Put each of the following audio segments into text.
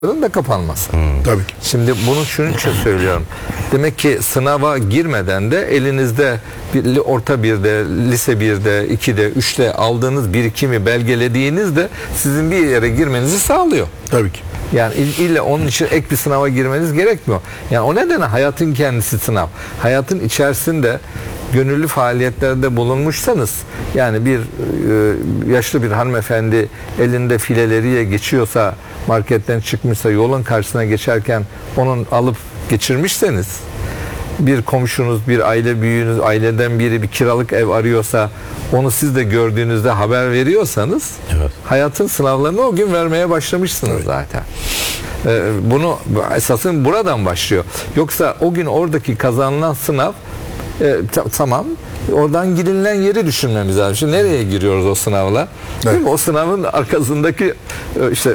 da kapanması. Tabii ki. Şimdi bunu şunun için söylüyorum. Demek ki sınava girmeden de elinizde orta birde, lise 1'de, 2'de, 3'te aldığınız birikimi belgelediğinizde sizin bir yere girmenizi sağlıyor. Tabii ki. Yani illa onun için ek bir sınava girmeniz gerekmiyor. Yani o nedenle hayatın kendisi sınav. Hayatın içerisinde gönüllü faaliyetlerde bulunmuşsanız, yani bir yaşlı bir hanımefendi elinde fileleriye geçiyorsa, marketten çıkmışsa, yolun karşısına geçerken onun alıp geçirmişseniz, bir komşunuz, bir aile büyüğünüz, aileden biri bir kiralık ev arıyorsa onu siz de gördüğünüzde haber veriyorsanız, evet, hayatın sınavlarını o gün vermeye başlamışsınız, evet, zaten. Bunu esasın buradan başlıyor. Yoksa o gün oradaki kazanılan sınav tamam, oradan girilen yeri düşünmemiz lazım. Şimdi nereye giriyoruz o sınavla? Evet. Değil mi? O sınavın arkasındaki işte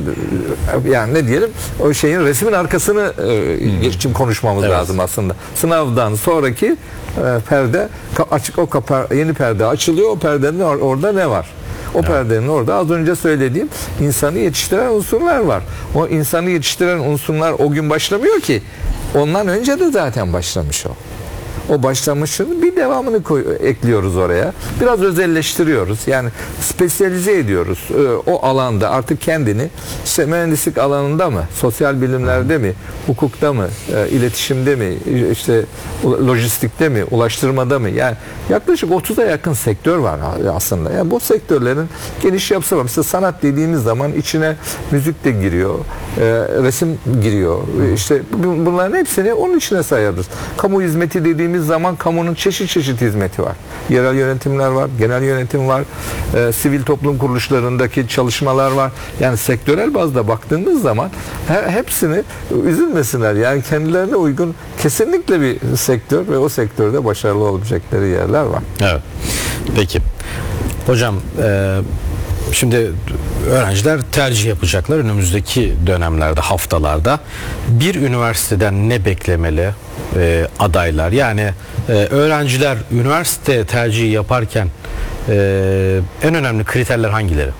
yani ne diyelim, o şeyin, resmin arkasını için konuşmamız, evet, lazım aslında. Sınavdan sonraki perde açık, yeni perde açılıyor. O perdenin orada ne var? O, evet, perdenin orada az önce söylediğim insanı yetiştiren unsurlar var. O insanı yetiştiren unsurlar o gün başlamıyor ki. Ondan önce de zaten başlamış o. O başlamışın bir devamını ekliyoruz oraya. Biraz özelleştiriyoruz. Yani spesyalize ediyoruz. O alanda artık kendini, işte mühendislik alanında mı, sosyal bilimlerde mi, hukukta mı, iletişimde mi, işte lojistikte mi, ulaştırmada mı? Yani yaklaşık 30'a yakın sektör var aslında. Yani bu sektörlerin geniş yapısı var. Mesela sanat dediğimiz zaman içine müzik de giriyor, resim giriyor. İşte bunların hepsini onun içine sayarız. Kamu hizmeti dediğimiz zaman kamunun çeşit çeşit hizmeti var. Yerel yönetimler var, genel yönetim var, sivil toplum kuruluşlarındaki çalışmalar var. Yani sektörel bazda baktığımız zaman hepsini üzülmesinler. Yani kendilerine uygun kesinlikle bir sektör ve o sektörde başarılı olabilecekleri yerler var. Evet. Peki. Hocam, şimdi öğrenciler tercih yapacaklar önümüzdeki dönemlerde, haftalarda. Bir üniversiteden ne beklemeli adaylar? Yani öğrenciler üniversite tercihi yaparken en önemli kriterler hangileri?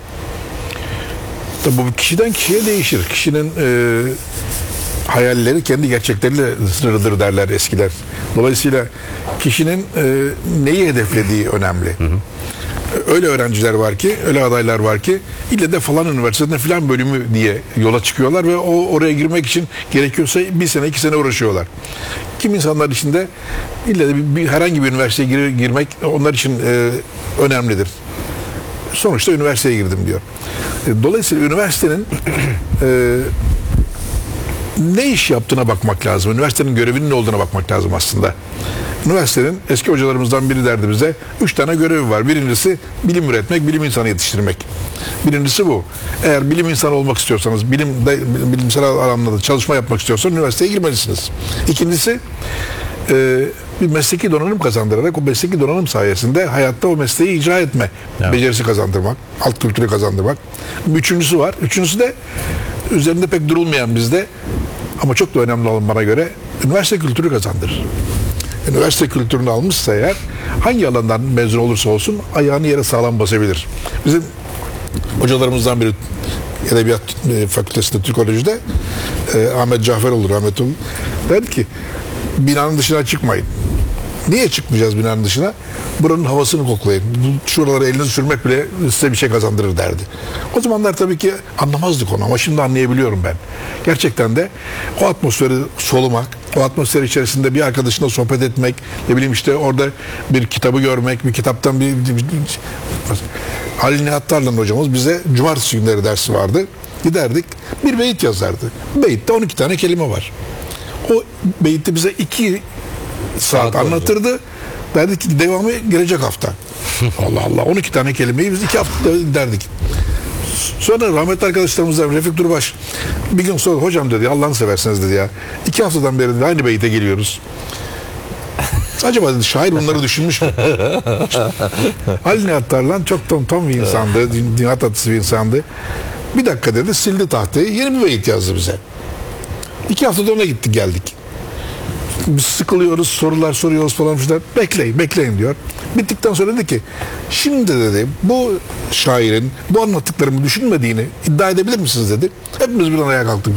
Tabii bu kişiden kişiye değişir. Kişinin hayalleri kendi gerçekleriyle sınırlıdır derler eskiler. Dolayısıyla kişinin neyi hedeflediği önemli. Hı hı. Öyle öğrenciler var ki, öyle adaylar var ki ille de falan üniversitede falan bölümü diye yola çıkıyorlar ve oraya girmek için gerekiyorsa bir sene 2 sene uğraşıyorlar. Kim insanlar için de ille de herhangi bir üniversiteye girmek onlar için önemlidir. Sonuçta üniversiteye girdim diyor. Dolayısıyla üniversitenin ne iş yaptığına bakmak lazım. Üniversitenin görevinin ne olduğuna bakmak lazım aslında. Üniversitenin, eski hocalarımızdan biri derdi bize, 3 tane görevi var. Birincisi bilim üretmek, bilim insanı yetiştirmek. Birincisi bu. Eğer bilim insanı olmak istiyorsanız, bilimsel alanlarda çalışma yapmak istiyorsanız üniversiteye girmelisiniz. İkincisi bir mesleki donanım kazandırarak o mesleki donanım sayesinde hayatta o mesleği icra etme, evet, becerisi kazandırmak, alt kültürü kazandırmak. Üçüncüsü var. Üçüncüsü de üzerinde pek durulmayan bizde ama çok da önemli olan bana göre üniversite kültürü kazandırır. Üniversite kültürünü almışsa eğer hangi alandan mezun olursa olsun ayağını yere sağlam basabilir. Bizim hocalarımızdan biri Edebiyat Fakültesi'nde Türkolojide Ahmet Caferoğlu rahmetli derdi ki binanın dışına çıkmayın. Niye çıkmayacağız binanın dışına? Buranın havasını koklayın. Şuralara elinizi sürmek bile size bir şey kazandırır derdi. O zamanlar tabii ki anlamazdık onu ama şimdi anlayabiliyorum ben. Gerçekten de o atmosferi solumak, o atmosfer içerisinde bir arkadaşınla sohbet etmek, ne bileyim işte orada bir kitabı görmek, bir kitaptan Ali Nihat Tarlan hocamız bize cumartesi günleri dersi vardı. Giderdik, bir beyit yazardı. Beyitte 12 tane kelime var. O beyitti bize 2 saat anlatırdı. Derdi ki devamı gelecek hafta. Allah Allah, 12 tane kelimeyi biz 2 hafta derdik. Sonra rahmetli arkadaşlarımızdan Refik Durbaş bir gün sonra hocam dedi, Allah'ını seversiniz dedi ya. 2 haftadan beri dedi, aynı beyite geliyoruz. Acaba dedi şair bunları düşünmüş mü? Ali Nihat Tarlan çok tam bir insandı. Dünya tatlısı bir insandı. Bir dakika dedi, sildi tahtayı, yeni bir beyit yazdı bize. 2 haftada ona gittik geldik. Biz sıkılıyoruz, sorular soruyoruz falan filan. Bekleyin diyor. Bittikten sonra dedi ki, şimdi dedi bu şairin bu anlattıklarımı düşünmediğini iddia edebilir misiniz dedi. Hepimiz bir ayağa kalktık.